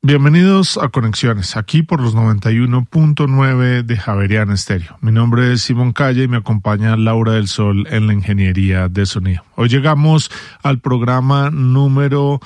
Bienvenidos a Conexiones, aquí por los 91.9 de Javeriana Estéreo. Mi nombre es Simón Calle y me acompaña Laura del Sol en la ingeniería de sonido. Hoy llegamos al programa número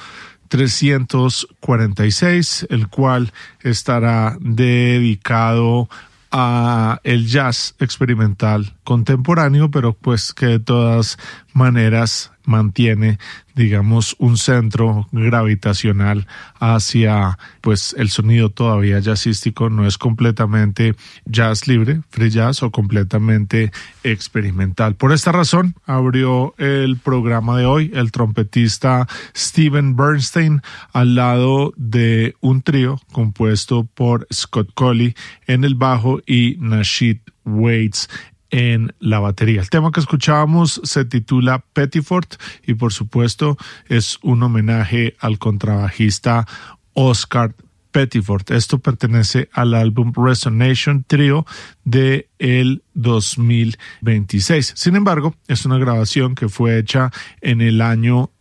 346, el cual estará dedicado a el jazz experimental contemporáneo, pero pues que de todas maneras mantiene, digamos, un centro gravitacional hacia, pues, el sonido todavía jazzístico. No es completamente jazz libre, free jazz, o completamente experimental. Por esta razón, abrió el programa de hoy el trompetista Steven Bernstein al lado de un trío compuesto por Scott Colley en el bajo y Nasheed Waits en la batería. El tema que escuchábamos se titula Pettiford y por supuesto es un homenaje al contrabajista Oscar Pettiford. Esto pertenece al álbum Resonation Trio de el 2026. Sin embargo, es una grabación que fue hecha en el año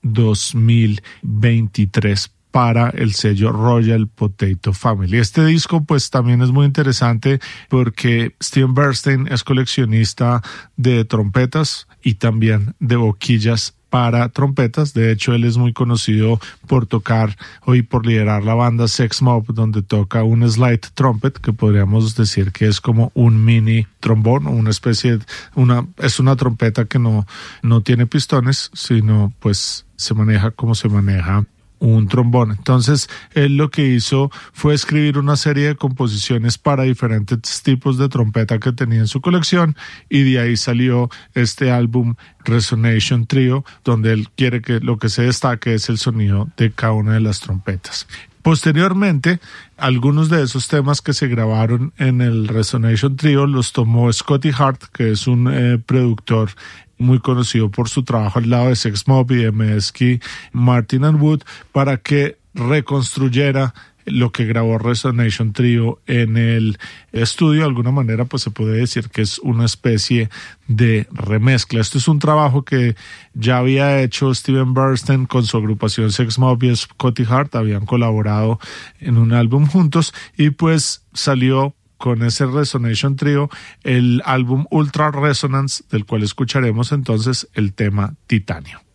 2023 para el sello Royal Potato Family. Este disco pues también es muy interesante porque Steven Bernstein es coleccionista de trompetas y también de boquillas para trompetas. De hecho, él es muy conocido por tocar y por liderar la banda Sex Mob, donde toca un slide trumpet, que podríamos decir que es como un mini trombón o una especie de es una trompeta que no tiene pistones, sino pues se maneja como se maneja un trombón. Entonces, él lo que hizo fue escribir una serie de composiciones para diferentes tipos de trompeta que tenía en su colección, y de ahí salió este álbum Resonation Trio, donde él quiere que lo que se destaque es el sonido de cada una de las trompetas. Posteriormente, algunos de esos temas que se grabaron en el Resonation Trio los tomó Scotty Hart, que es un productor muy conocido por su trabajo al lado de Sex Mob y de Medeski, Martin and Wood, para que reconstruyera lo que grabó Resonation Trio en el estudio. De alguna manera pues se puede decir que es una especie de remezcla. Esto es un trabajo que ya había hecho Steven Bernstein con su agrupación Sex Mob y Scotty Hart, habían colaborado en un álbum juntos y pues salió con ese Resonation Trio el álbum Ultra Resonance, del cual escucharemos entonces el tema Titanio.